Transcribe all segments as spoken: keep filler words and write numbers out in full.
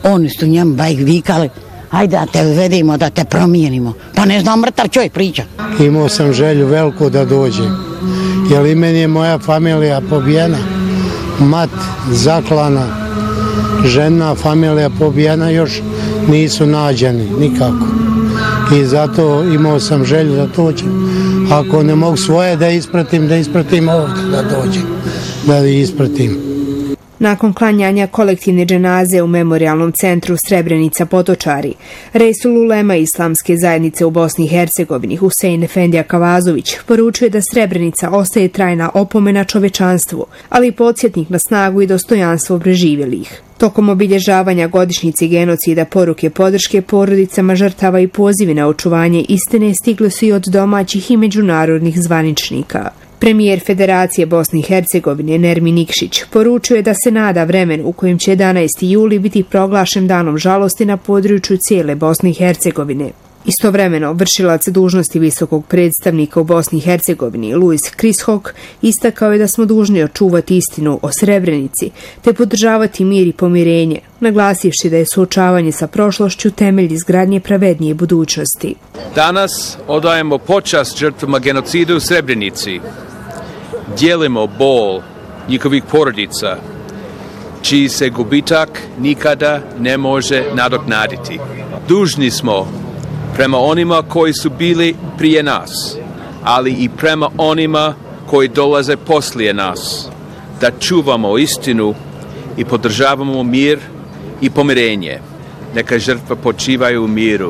Oni su njemu bajk vikali, hajde da te uvedimo, da te promijenimo. Pa ne znam, mrtav čovjek priča. Imao sam želju veliku da dođem, jer i meni je moja familija pobijena, mat zaklana, žena, familija pobijena, još nisu nađeni nikako. I zato imao sam želju da dođem. Ako ne mogu svoje da ispratim, da ispratim ovdje, da dođem, da ispratim. Nakon klanjanja kolektivne dženaze u memorijalnom centru Srebrenica Potočari, Reisul Ulema Islamske zajednice u Bosni i Hercegovini Husein Efendija Kavazović poručuje da Srebrenica ostaje trajna opomena čovečanstvu, ali i podsjetnik na snagu i dostojanstvo preživjelih. Tokom obilježavanja godišnjice genocida poruke podrške porodicama žrtava i pozivi na očuvanje istine stigle su i od domaćih i međunarodnih zvaničnika. Premijer Federacije Bosne i Hercegovine Nermin Nikšić poručuje da se nada vremen u kojem će jedanaesti juli biti proglašen danom žalosti na području cijele Bosne i Hercegovine. Istovremeno, vršilac dužnosti visokog predstavnika u Bosni i Hercegovini Luis Krishok istakao je da smo dužni očuvati istinu o Srebrenici te podržavati mir i pomirenje, naglasivši da je suočavanje sa prošlošću temelj izgradnje pravednije budućnosti. Danas odajemo počast žrtvama genocida u Srebrenici. Dijelimo bol njihovih porodica, čiji se gubitak nikada ne može nadoknaditi. Dužni smo prema onima koji su bili prije nas, ali i prema onima koji dolaze poslije nas, da čuvamo istinu i podržavamo mir i pomirenje. Neka žrtve počivaju u miru.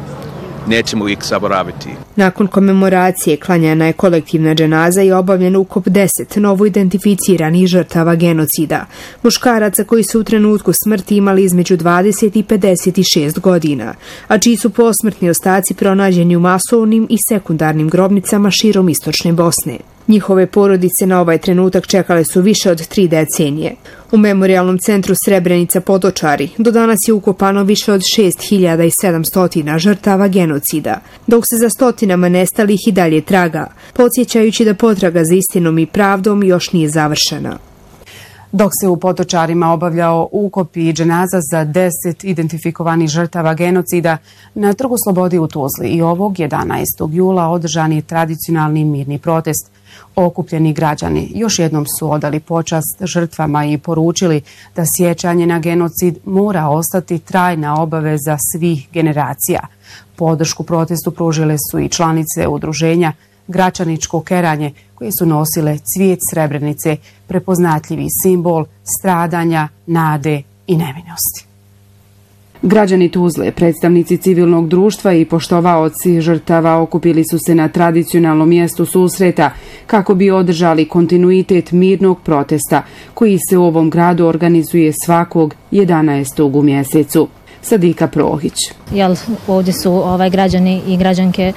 Nećemo ih zaboraviti. Nakon komemoracije klanjana je kolektivna dženaza i obavljen ukop deset novo identificiranih žrtava genocida, muškaraca koji su u trenutku smrti imali između dvadeset i pedeset šest godina, a čiji su posmrtni ostaci pronađeni u masovnim i sekundarnim grobnicama širom istočne Bosne. Njihove porodice na ovaj trenutak čekale su više od tri decenije. U memorijalnom centru Srebrenica Potočari do danas je ukopano više od šest hiljada sedamsto žrtava genocida, dok se za stotinama nestalih i dalje traga, podsjećajući da potraga za istinom i pravdom još nije završena. Dok se u Potočarima obavljao ukop i dženaza za deset identifikovanih žrtava genocida, na Trgu slobode u Tuzli i ovog jedanaestog jula održan je tradicionalni mirni protest. Okupljeni građani još jednom su odali počast žrtvama i poručili da sjećanje na genocid mora ostati trajna obaveza svih generacija. Podršku protestu pružile su i članice udruženja Gračaničko keranje, koje su nosile cvijet Srebrenice, prepoznatljivi simbol stradanja, nade i nevinosti. Građani Tuzle, predstavnici civilnog društva i poštovaoci žrtava okupili su se na tradicionalnom mjestu susreta kako bi održali kontinuitet mirnog protesta koji se u ovom gradu organizuje svakog jedanaestog u mjesecu. Sadika Prohić. Jel, ovdje su ovaj, građani i građanke